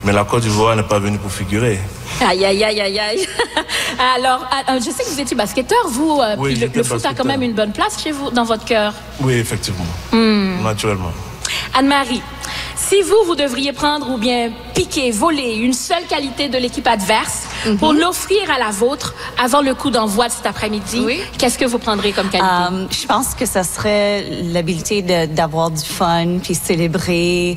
Mais la Côte d'Ivoire n'est pas venue pour figurer. Aïe, aïe, aïe, aïe, aïe. Alors, je sais que vous étiez basketteur, vous, oui, puis le foot a quand même une bonne place chez vous, dans votre cœur. Oui, effectivement, naturellement. Anne-Marie, si vous devriez prendre ou bien piquer, voler une seule qualité de l'équipe adverse pour l'offrir à la vôtre avant le coup d'envoi de cet après-midi, qu'est-ce que vous prendrez comme qualité? Je pense que ça serait l'habilité d'avoir du fun, puis célébrer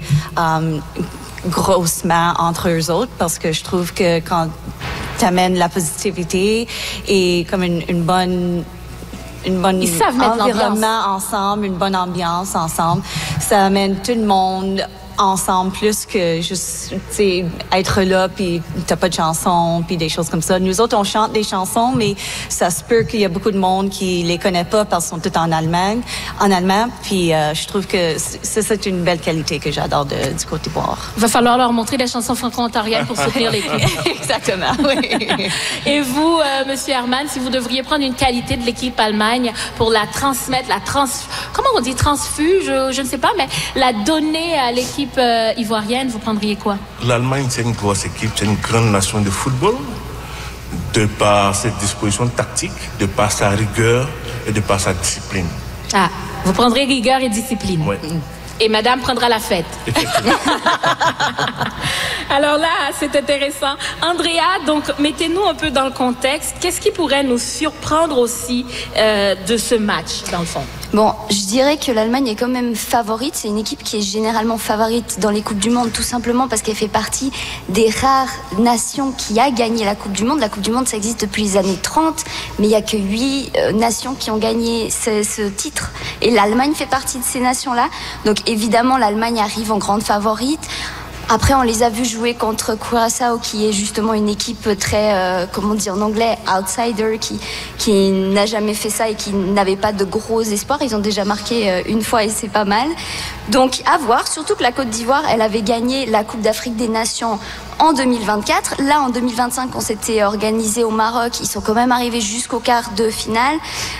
grossement entre eux autres, parce que je trouve que quand tu amènes la positivité et comme une bonne Ils savent mettre environnement ensemble, une bonne ambiance ensemble, ça amène tout le monde ensemble plus que juste être là puis t'as pas de chansons puis des choses comme ça. Nous autres on chante des chansons, mais ça se peut qu'il y a beaucoup de monde qui les connaît pas parce qu'ils sont tous en allemand, puis je trouve que c'est une belle qualité que j'adore du Côte d'Ivoire. Il va falloir leur montrer des chansons franco-ontariennes pour soutenir l'équipe. Exactement, oui. Et vous, Monsieur Herman, si vous devriez prendre une qualité de l'équipe Allemagne pour la transmettre, comment on dit, transfuge, je ne sais pas, mais la donner à l'équipe ivoirienne, vous prendriez quoi? L'Allemagne, c'est une grosse équipe, c'est une grande nation de football, de par ses dispositions tactiques, de par sa rigueur et de par sa discipline. Ah, vous prendrez rigueur et discipline. Oui. Et madame prendra la fête. Effectivement. Alors là, c'est intéressant. Andrea, donc, mettez-nous un peu dans le contexte. Qu'est-ce qui pourrait nous surprendre aussi de ce match, dans le fond? Bon, je dirais que l'Allemagne est quand même favorite. C'est une équipe qui est généralement favorite dans les Coupes du Monde, tout simplement parce qu'elle fait partie des rares nations qui a gagné la Coupe du Monde. La Coupe du Monde, ça existe depuis les années 30, mais il n'y a que 8 nations qui ont gagné ce titre. Et l'Allemagne fait partie de ces nations-là. Donc évidemment, l'Allemagne arrive en grande favorite. Après, on les a vus jouer contre Curaçao, qui est justement une équipe très, comment on dit en anglais, outsider, qui n'a jamais fait ça et qui n'avait pas de gros espoirs. Ils ont déjà marqué une fois et c'est pas mal. Donc, à voir. Surtout que la Côte d'Ivoire, elle avait gagné la Coupe d'Afrique des Nations en 2024. Là, en 2025, on s'était organisé au Maroc. Ils sont quand même arrivés jusqu'au quart de finale.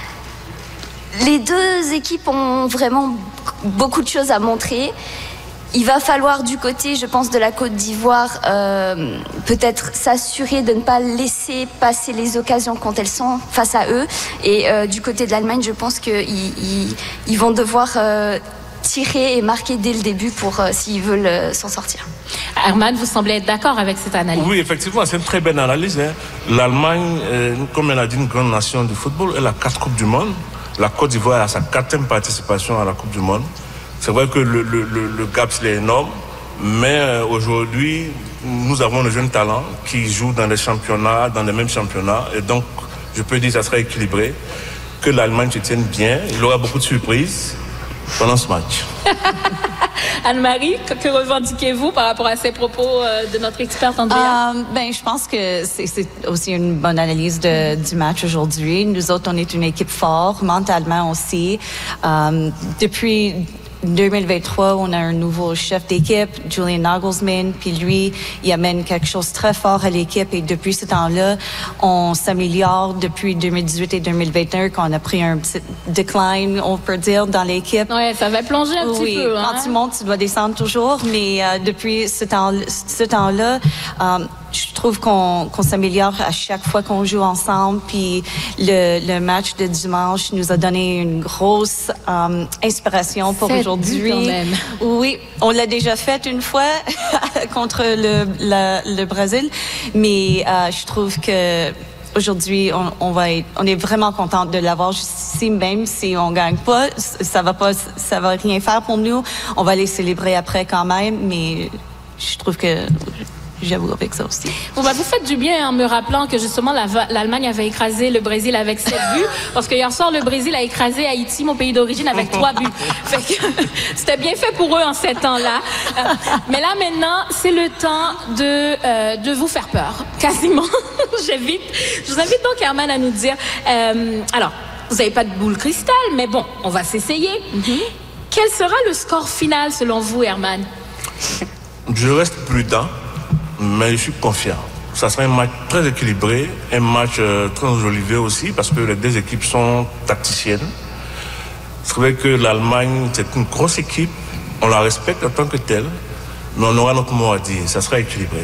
Les deux équipes ont vraiment beaucoup de choses à montrer. Il va falloir du côté, je pense, de la Côte d'Ivoire, peut-être s'assurer de ne pas laisser passer les occasions quand elles sont face à eux. Et du côté de l'Allemagne, je pense qu'ils vont devoir tirer et marquer dès le début pour s'ils veulent s'en sortir. Herman, vous semblez être d'accord avec cette analyse? Oui, effectivement, c'est une très belle analyse. L'Allemagne, comme elle a dit, une grande nation du football, elle a 4 Coupes du Monde. La Côte d'Ivoire a sa 4e participation à la Coupe du Monde. C'est vrai que le gap, il est énorme, mais aujourd'hui, nous avons de jeunes talents qui jouent dans les championnats, dans les mêmes championnats, et donc, je peux dire que ça sera équilibré, que l'Allemagne se tienne bien. Il y aura beaucoup de surprises pendant ce match. Anne-Marie, que revendiquez-vous par rapport à ces propos de notre experte Andrea? Je pense que c'est aussi une bonne analyse du match aujourd'hui. Nous autres, on est une équipe forte, mentalement aussi. Depuis 2023, on a un nouveau chef d'équipe, Julian Nagelsmann, puis lui, il amène quelque chose de très fort à l'équipe et depuis ce temps-là, on s'améliore depuis 2018 et 2021 quand on a pris un petit decline, on peut dire, dans l'équipe. Oui, ça va plonger un petit peu. Quand tu montes, tu dois descendre toujours, mais depuis ce temps-là, je trouve qu'on s'améliore à chaque fois qu'on joue ensemble. Puis le match de dimanche nous a donné une grosse inspiration pour aujourd'hui. Oui, on l'a déjà fait une fois contre le Brésil, mais je trouve que aujourd'hui, on est vraiment contente de l'avoir ici, même si on gagne pas, ça va rien faire pour nous. On va les célébrer après quand même, mais je trouve que j'avoue avec ça aussi. Bon, vous faites du bien en me rappelant que justement l'Allemagne avait écrasé le Brésil avec 7 buts, parce que hier soir le Brésil a écrasé Haïti, mon pays d'origine, avec 3 buts. Fait que c'était bien fait pour eux en ces temps-là. Mais là maintenant, c'est le temps de vous faire peur, quasiment. Je vous invite donc Herman à nous dire. Alors, vous n'avez pas de boule cristal, mais bon, on va s'essayer. Quel sera le score final selon vous, Herman? Je reste prudent, mais je suis confiant. Ça sera un match très équilibré, un match très enjolivé aussi, parce que les deux équipes sont tacticiennes. C'est vrai que l'Allemagne, c'est une grosse équipe, on la respecte en tant que telle, Mais on aura notre mot à dire, ça sera équilibré.